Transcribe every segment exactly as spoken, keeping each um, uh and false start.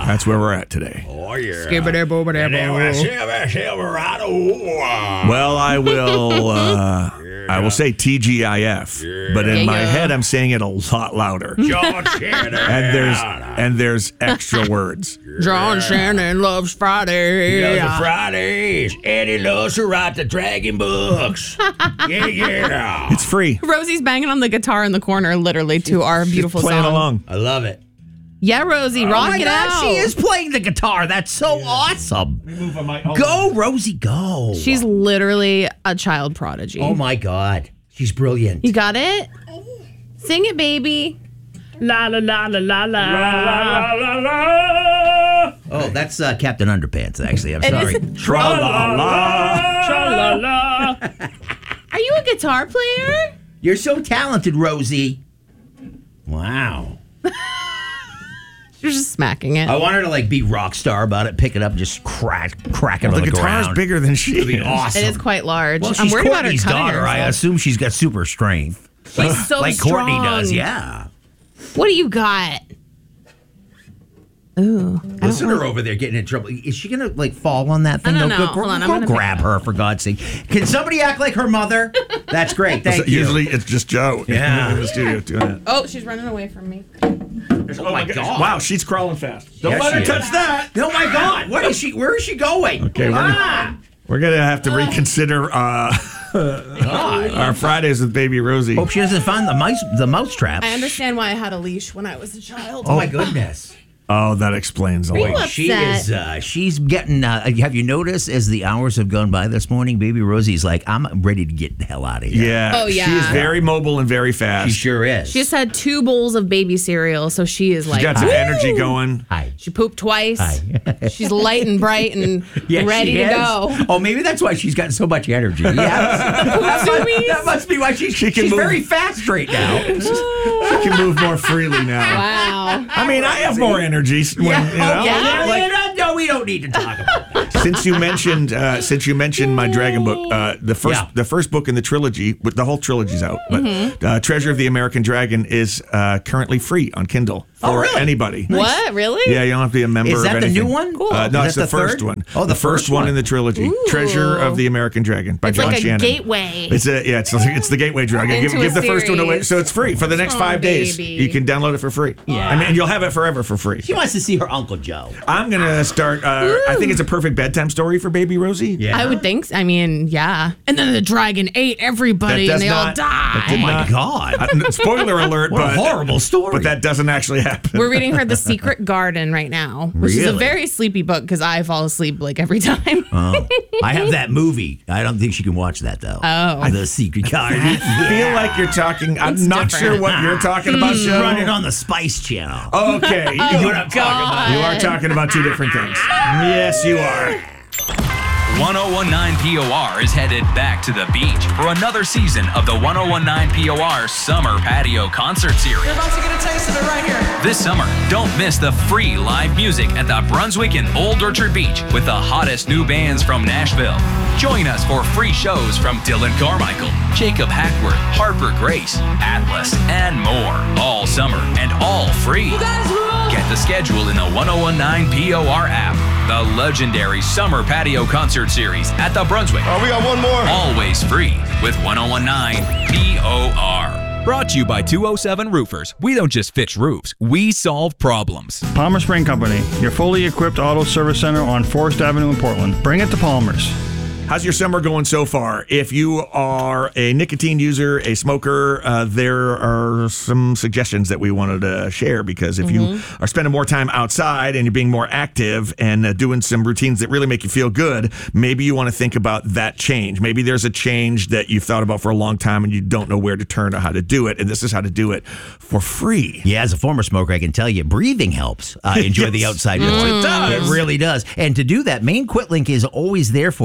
That's where we're at today. Oh, yeah. Well, I will uh, I will say T G I F, but in Yeah, my yeah. head I'm saying it a lot louder. John Shannon. And there's and there's extra words. John Shannon loves Friday. He loves the Fridays, and he loves to write the dragon books. Yeah, yeah. It's free. Rosie's banging on the guitar in the corner, literally, to our beautiful Playing song. along. I love it. Yeah, Rosie, rock oh my it God, out. she is playing the guitar. That's so awesome. Go, Rosie, go. She's literally a child prodigy. Oh, my God. She's brilliant. You got it? Sing it, baby. La la la la la la. Oh, that's uh, Captain Underpants, actually. I'm It sorry. is- Tra-la-la. Are you a guitar player? You're so talented, Rosie. Wow. You're just smacking it. I want her to like be rock star about it, pick it up, and just crack, crack it Well, on the the guitar's ground. bigger than she It'd be is. awesome. It is quite large. Well, I'm she's worried Courtney's about her cutting daughter. I herself. assume she's got super strength. She's so like strong. Courtney does, yeah. What do you got? Ooh. I Listen don't to her over there getting in trouble. Is she gonna like fall on that thing? I don't Go- know. Go, Hold on, I'm go gonna grab pick it her for God's sake. Can somebody act like her mother? That's great. Thank you. Usually it's just Joe Yeah. in the studio doing it. Oh, she's running away from me. Oh my God! Wow, she's crawling fast. Don't Yes, let her she touch is. that. Oh my God! What is she? Where is she going? Okay, we're ah! We're going to have to reconsider uh, our Fridays with Baby Rosie. Hope she doesn't find the mice, the mouse traps. I understand why I had a leash when I was a child. Oh my goodness! Oh, that explains a Are you lot. upset? She is. Uh, she's getting. Uh, have you noticed as the hours have gone by this morning, Baby Rosie's like, I'm ready to get the hell out of here. Yeah. Oh, yeah. She is very mobile and very fast. She sure is. She just had two bowls of baby cereal, so she is like, She's got some woo! energy going. Hi. She pooped twice. Hi. She's light and bright and Yes, ready she to is. go. Oh, maybe that's why she's got so much energy. Yeah, that, must, that must be why she's, She can she's move. very fast right now. She can move more freely now. Wow. I mean, I have more energy. When, Yeah. you know, Oh, yeah. like- no, no, we don't need to talk about that. since you mentioned uh, since you mentioned my dragon book, uh, the first Yeah. the first book in the trilogy, but the whole trilogy's out. But Mm-hmm. uh, Treasure of the American Dragon is uh, currently free on Kindle for Oh, really? anybody. What? Really? Yeah, you don't have to be a member. Is that of the anything. new one? Cool. Uh, no, Is it's that the, the first third? one. Oh, the first first one one. in the trilogy, Ooh. Treasure of the American Dragon by It's John like a Shannon. gateway. It's a yeah, it's it's the gateway drug. Give, Into give a the first one away, series. so it's free for the next Oh, five days. baby. You can download it for free. Yeah. I mean, you'll have it forever for free. She wants to see her Uncle Joe. I'm gonna start. Uh, I think it's a perfect bedtime story for Baby Rosie. Yeah. I would think. So. I mean, yeah. And then the dragon ate everybody, That and does they all not- that died. did Oh my not- God. Uh, spoiler alert! What a but, horrible story. But that doesn't actually happen. We're reading her The Secret Garden right now, which is a Really? very sleepy book because I fall asleep like every time. Oh. I have that movie. I don't think she can watch that though. Oh. The Secret Garden. I feel like you're talking. I'm It's not different. sure what you're talking about, She's Joe. running on the Spice Channel. Okay, you, You know what I'm talking about? you are talking about two different things. Yes, you are. ten nineteen P O R is headed back to the beach for another season of the ten nineteen P O R Summer Patio Concert Series. You're about to get a taste of it right here. This summer, don't miss the free live music at the Brunswick and Old Orchard Beach with the hottest new bands from Nashville. Join us for free shows from Dylan Carmichael, Jacob Hackworth, Harper Grace, Atlas, and more. All summer and all free. Get the schedule in the ten nineteen P O R app. The legendary Summer Patio Concert Series at the Brunswick. Oh, we got one more. Always free with ten nineteen P O R. Brought to you by two oh seven Roofers. We don't just fix roofs, we solve problems. Palmer Spring Company, your fully equipped auto service center on Forest Avenue in Portland. Bring it to Palmer's. How's your summer going so far? If you are a nicotine user, a smoker, uh, there are some suggestions that we wanted to share because if Mm-hmm. you are spending more time outside and you're being more active and uh, doing some routines that really make you feel good, maybe you want to think about that change. Maybe there's a change that you've thought about for a long time and you don't know where to turn or how to do it, and this is how to do it for free. Yeah, as a former smoker, I can tell you, breathing helps. Uh, enjoy the Yes. outside Yes, more. it does. It really does. And to do that, Maine Quitlink is always there for you, building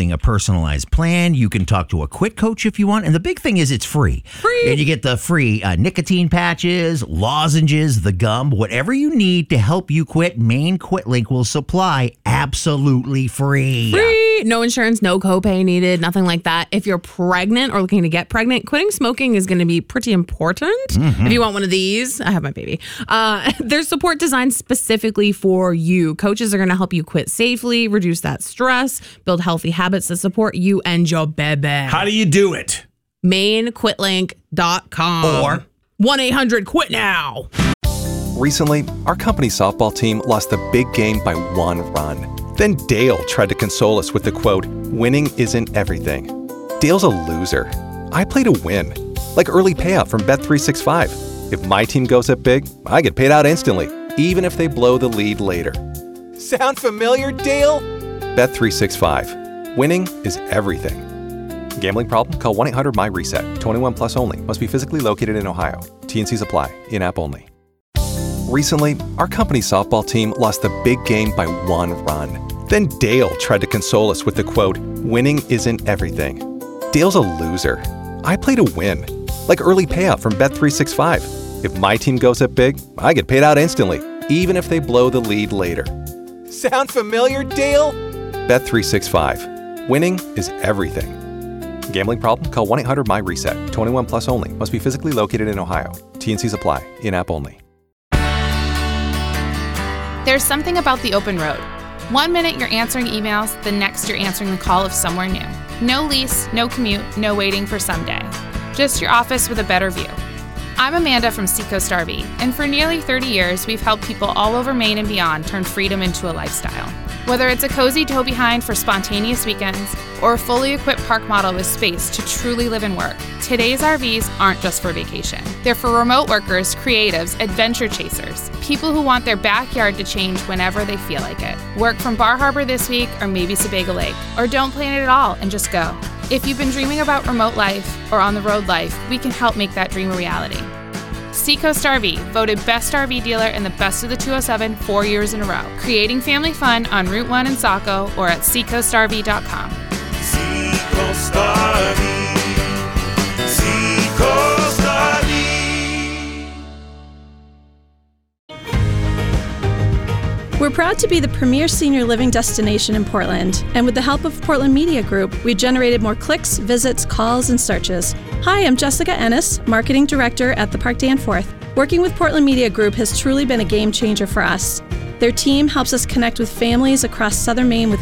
building a personalized plan. You can talk to a quit coach if you want. And the big thing is it's free. Free. And you get the free uh, nicotine patches, lozenges, the gum, whatever you need to help you quit. Maine QuitLink will supply absolutely free. Free. No insurance, no copay needed, nothing like that. If you're pregnant or looking to get pregnant, quitting smoking is going to be pretty important. Mm-hmm. If you want one of these, I have my baby. Uh, there's support designed specifically for you. Coaches are going to help you quit safely, reduce that stress, build healthy habits that support you and your baby. How do you do it? Maine Quit Link dot com Or one eight hundred quit now. Recently, our company softball team lost the big game by one run. Then Dale tried to console us with the quote, "Winning isn't everything." Dale's a loser. I play to win. Like early payout from Bet three sixty-five. If my team goes up big, I get paid out instantly, even if they blow the lead later. Sound familiar, Dale? Bet three sixty-five. Winning is everything. Gambling problem? Call one eight hundred M Y reset. twenty-one plus only. Must be physically located in Ohio. T N Cs apply. In-app only. Recently, our company softball team lost the big game by one run. Then Dale tried to console us with the quote, "Winning isn't everything." Dale's a loser. I play to win. Like early payout from Bet three sixty-five. If my team goes up big, I get paid out instantly, even if they blow the lead later. Sound familiar, Dale? Bet three sixty-five. Winning is everything. Gambling problem? Call one eight hundred M Y reset. twenty-one plus only. Must be physically located in Ohio. T N Cs apply. In-app only. There's something about the open road. One minute you're answering emails, the next you're answering the call of somewhere new. No lease, no commute, no waiting for someday. Just your office with a better view. I'm Amanda from Seacoast R V, and for nearly thirty years, we've helped people all over Maine and beyond turn freedom into a lifestyle. Whether it's a cozy tow behind for spontaneous weekends or a fully equipped park model with space to truly live and work, today's R Vs aren't just for vacation. They're for remote workers, creatives, adventure chasers, people who want their backyard to change whenever they feel like it. Work from Bar Harbor this week or maybe Sebago Lake, or don't plan it at all and just go. If you've been dreaming about remote life or on-the-road life, we can help make that dream a reality. Seacoast R V, voted Best R V Dealer and the Best of the two oh seven four years in a row. Creating family fun on Route one in Saco or at seacoast R V dot com. Seacoast R V. Seacoast R V. We're proud to be the premier senior living destination in Portland, and with the help of Portland Media Group, we generated more clicks, visits, calls, and searches. Hi, I'm Jessica Ennis, Marketing Director at the Park Danforth. Working with Portland Media Group has truly been a game changer for us. Their team helps us connect with families across Southern Maine with